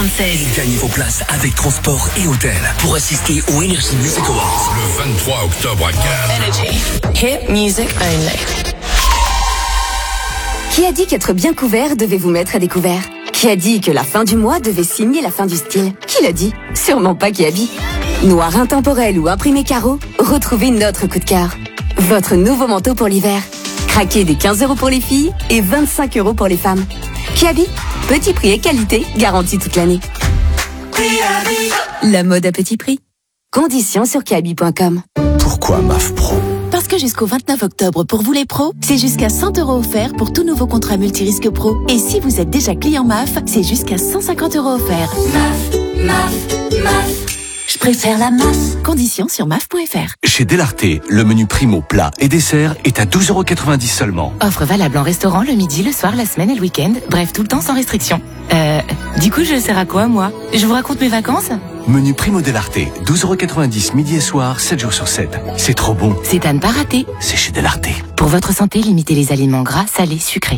96. Gagnez vos places avec transport et hôtel pour assister au Energy Music Awards. Le 23 octobre à Cannes. Energy. Hit music only. Qui a dit qu'être bien couvert devait vous mettre à découvert? Qui a dit que la fin du mois devait signer la fin du style? Qui l'a dit? Sûrement pas Kiabi. Noir intemporel ou imprimé carreau, retrouvez notre coup de cœur. Votre nouveau manteau pour l'hiver. Craquez des 15 € pour les filles et 25 € pour les femmes. Kiabi, petit prix et qualité garantis toute l'année. La mode à petit prix. Conditions sur kiabi.com. Pourquoi MAF Pro? Parce que jusqu'au 29 octobre, pour vous les pros, c'est jusqu'à 100 € offerts pour tout nouveau contrat multirisque pro. Et si vous êtes déjà client MAF, c'est jusqu'à 150 € offerts. MAF. Je préfère la MAF. Conditions sur MAF.fr. Chez Delarté, le menu primo, plat et dessert est à 12,90 € seulement. Offre valable en restaurant le midi, le soir, la semaine et le week-end. Bref, tout le temps sans restriction. Du coup, je sers à quoi, moi? Je vous raconte mes vacances? Menu primo Delarté, 12,90 € midi et soir, 7 jours sur 7. C'est trop bon. C'est à ne pas rater. C'est chez Delarté. Pour votre santé, limitez les aliments gras, salés, sucrés.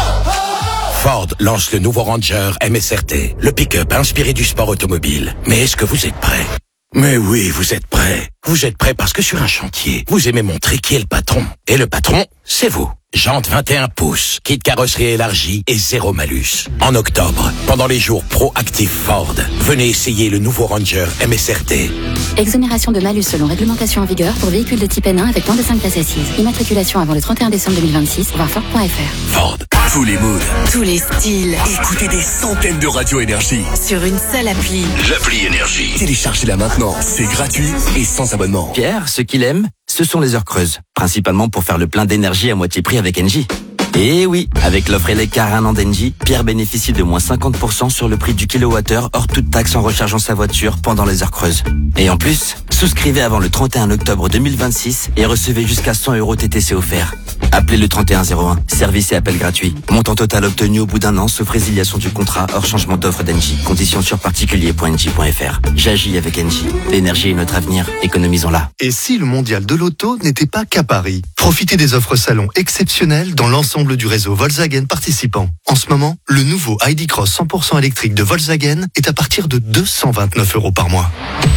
Ford lance le nouveau Ranger MSRT, le pick-up inspiré du sport automobile. Mais est-ce que vous êtes prêts? Mais oui, vous êtes prêts. Vous êtes prêts parce que sur un chantier, vous aimez montrer qui est le patron. Et le patron, c'est vous. Jantes 21 pouces, kit carrosserie élargie et zéro malus. En octobre, pendant les jours Pro-Active Ford, venez essayer le nouveau Ranger MSRT. Exonération de malus selon réglementation en vigueur pour véhicules de type N1 avec moins de 5 places assises. Immatriculation avant le 31 décembre 2026, voir Ford.fr. Ford. Tous les moods. Tous les styles. Écoutez des centaines de radios Énergie. Sur une seule appli. L'appli Énergie. Téléchargez-la maintenant. C'est gratuit et sans abonnement. Pierre, ce qu'il aime, ce sont les heures creuses. Principalement pour faire le plein d'énergie à moitié prix avec Engie. Et oui, avec l'offre Car un an d'Engie, Pierre bénéficie de moins 50% sur le prix du kilowattheure hors toute taxe en rechargeant sa voiture pendant les heures creuses. Et en plus, souscrivez avant le 31 octobre 2026 et recevez jusqu'à 100 € TTC offerts. Appelez le 3101, service et appel gratuit. Montant total obtenu au bout d'un an, sauf résiliation du contrat hors changement d'offre d'Engie. Conditions sur particulier.engie.fr. J'agis avec Engie. L'énergie est notre avenir, économisons-la. Et si le mondial de l'auto n'était pas qu'à Paris? Profitez des offres salon exceptionnelles dans l'ensemble du réseau Volkswagen participant. En ce moment, le nouveau ID Cross 100% électrique de Volkswagen est à partir de 229 € par mois.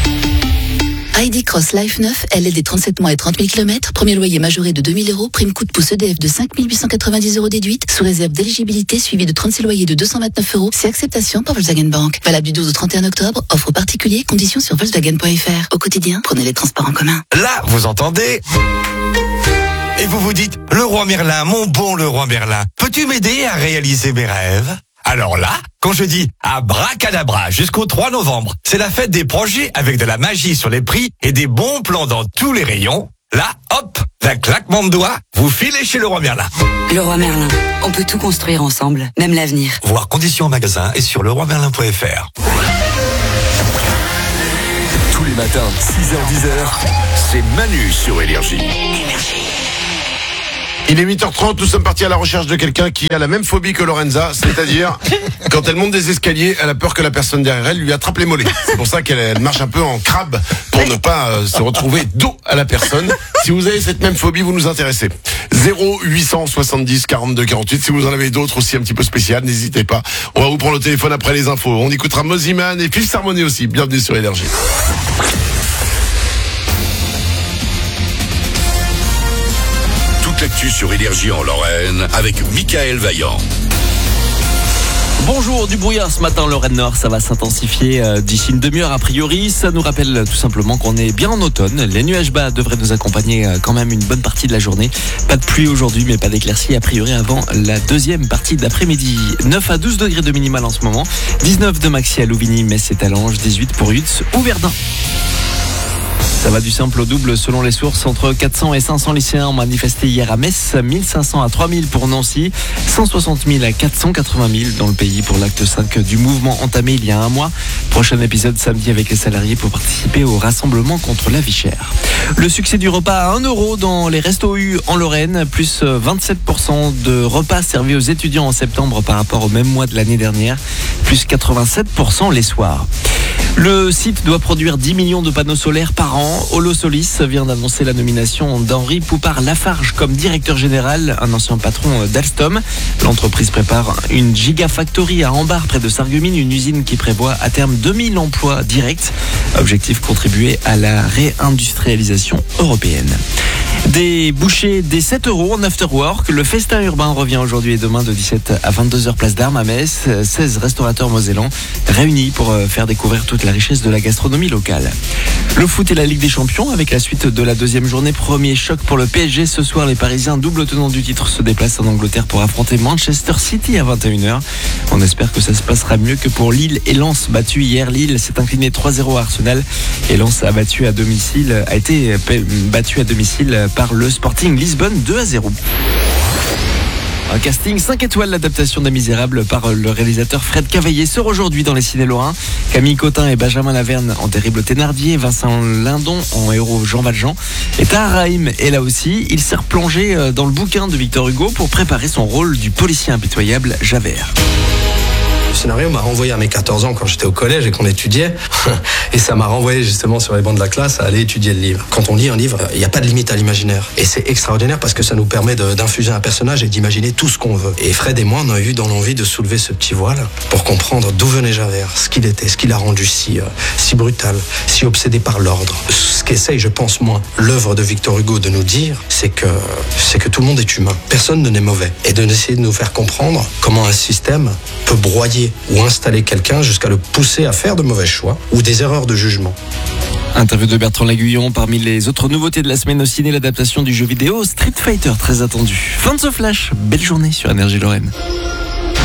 ID Cross Life 9, LLD des 37 mois et 30 000 km, premier loyer majoré de 2 000 €, prime coup de pouce EDF de 5 890 € déduite, sous réserve d'éligibilité suivi de 36 loyers de 229 €, c'est acceptation par Volkswagen Bank. Valable du 12 au 31 octobre, offre particulier, conditions sur Volkswagen.fr. Au quotidien, prenez les transports en commun. Là, vous entendez? Et vous vous dites, le roi Merlin, mon bon le roi Merlin, peux-tu m'aider à réaliser mes rêves? Alors là, quand je dis abracadabra jusqu'au 3 novembre, c'est la fête des projets avec de la magie sur les prix et des bons plans dans tous les rayons. Là, hop, d'un claquement de doigts, vous filez chez le roi Merlin. Le roi Merlin, on peut tout construire ensemble, même l'avenir. Voir conditions en magasin et sur leroimerlin.fr. Tous les matins, 6h-10h, C'est Manu sur Énergie. Il est 8h30, nous sommes partis à la recherche de quelqu'un qui a la même phobie que Lorenza, c'est-à-dire quand elle monte des escaliers, elle a peur que la personne derrière elle lui attrape les mollets. C'est pour ça qu'elle marche un peu en crabe pour ne pas se retrouver dos à la personne. Si vous avez cette même phobie, vous nous intéressez. 0870 42 48. Si vous en avez d'autres aussi un petit peu spéciales, n'hésitez pas. On va vous prendre le téléphone après les infos. On écoutera Moziman et Fifth Harmony aussi. Bienvenue sur Énergie. L'actu sur Énergie en Lorraine avec Michael Vaillant. Bonjour, du brouillard ce matin en Lorraine Nord, ça va s'intensifier d'ici une demi-heure a priori. Ça nous rappelle tout simplement qu'on est bien en automne. Les nuages bas devraient nous accompagner quand même une bonne partie de la journée. Pas de pluie aujourd'hui, mais pas d'éclaircies a priori avant la deuxième partie d'après-midi. 9 à 12 degrés de minimal en ce moment. 19 de maxi à Louvigny, Metz et Talange. 18 pour Yutz ou Verdun. Ça va du simple au double selon les sources. Entre 400 et 500 lycéens ont manifesté hier à Metz, 1500 à 3000 pour Nancy, 160 000 à 480 000 dans le pays pour l'acte 5 du mouvement entamé il y a un mois. Prochain épisode samedi avec les salariés pour participer au rassemblement contre la vie chère. Le succès du repas à 1 € dans les restos U en Lorraine, plus 27% de repas servis aux étudiants en septembre par rapport au même mois de l'année dernière, plus 87% les soirs. Le site doit produire 10 millions de panneaux solaires par an. Holosolis vient d'annoncer la nomination d'Henri Poupard-Lafarge comme directeur général, un ancien patron d'Alstom. L'entreprise prépare une gigafactory à Ambar, près de Sarreguemines, une usine qui prévoit à terme 2000 emplois directs. Objectif, contribuer à la réindustrialisation européenne. Des bouchées des 7 € en afterwork. Le festin urbain revient aujourd'hui et demain de 17 à 22h place d'Armes à Metz. 16 restaurateurs mosellans réunis pour faire découvrir toute la richesse de la gastronomie locale. Le foot et la Ligue des Champions avec la suite de la deuxième journée. Premier choc pour le PSG. Ce soir, les Parisiens, double tenant du titre, se déplacent en Angleterre pour affronter Manchester City à 21h. On espère que ça se passera mieux que pour Lille et Lens. Battu hier, Lille s'est incliné 3-0 à Arsenal et Lens a été battu à domicile par le Sporting Lisbonne 2-0. Un casting 5 étoiles, l'adaptation des Misérables par le réalisateur Fred Cavaillé sort aujourd'hui dans les ciné lorrains. Camille Cotin et Benjamin Laverne en terrible Thénardier, Vincent Lindon en héros Jean Valjean. Et Tahar Rahim est là aussi. Il s'est replongé dans le bouquin de Victor Hugo pour préparer son rôle du policier impitoyable Javert. Le scénario m'a renvoyé à mes 14 ans quand j'étais au collège et qu'on étudiait. Et ça m'a renvoyé justement sur les bancs de la classe à aller étudier le livre. Quand on lit un livre, il n'y a pas de limite à l'imaginaire. Et c'est extraordinaire parce que ça nous permet d'infuser un personnage et d'imaginer tout ce qu'on veut. Et Fred et moi, on a eu dans l'envie de soulever ce petit voile pour comprendre d'où venait Javert, ce qu'il était, ce qui l'a rendu si brutal, si obsédé par l'ordre. Ce qu'essaye, je pense, moi, l'œuvre de Victor Hugo de nous dire, c'est que tout le monde est humain. Personne n'est mauvais. Et d'essayer de nous faire comprendre comment un système peut broyer ou installer quelqu'un jusqu'à le pousser à faire de mauvais choix ou des erreurs de jugement. Interview de Bertrand Laguillon. Parmi les autres nouveautés de la semaine au ciné, l'adaptation du jeu vidéo Street Fighter, très attendu. Fin de ce flash, belle journée sur Énergie Lorraine.